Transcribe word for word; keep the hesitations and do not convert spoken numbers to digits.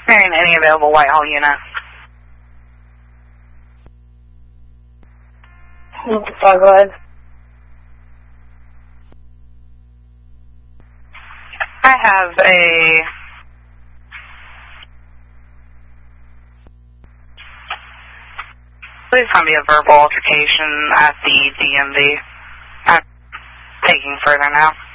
Carrying any available Whitehall unit. Okay, go ahead. I have a Please come be a verbal altercation at the D M V. I'm taking further now.